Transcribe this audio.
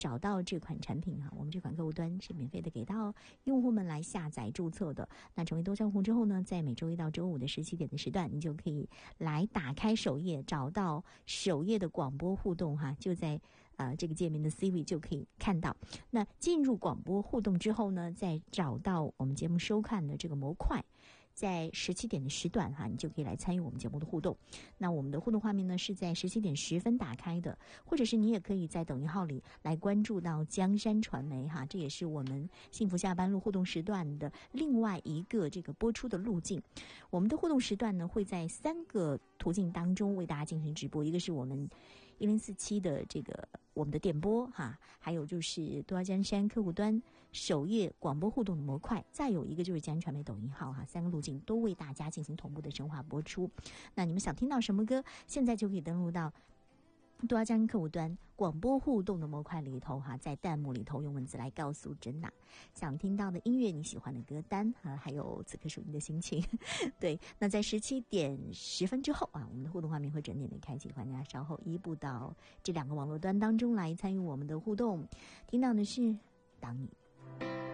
找到这款产品啊，我们这款客户端是免费的给到用户们来下载注册的。那成为多账户之后呢，在每周一到周五的17点的时段，你就可以来打开首页，找到首页的广播互动哈，就在这个界面的 C 位就可以看到。那进入广播互动之后呢，再找到我们节目收看的这个模块。在17点的时段哈，你就可以来参与我们节目的互动。那我们的互动画面呢是在17点10分打开的，或者是你也可以在抖音号里来关注到江山传媒哈，这也是我们幸福下班路互动时段的另外一个这个播出的路径。我们的互动时段呢会在3个途径当中为大家进行直播，一个是我们1047的这个我们的点播哈，还有就是多江山客户端首页广播互动的模块，再有一个就是江山传媒抖音号哈，3个路径都为大家进行同步的深化播出。那你们想听到什么歌，现在就可以登录到多江山客户端广播互动的模块里头哈，在弹幕里头用文字来告诉珍娜想听到的音乐，你喜欢的歌单还有此刻属于你的心情。对，那在17点10分之后啊，我们的互动画面会整点的开启，欢迎大家稍后移步到这2个网络端当中来参与我们的互动。听到的是当你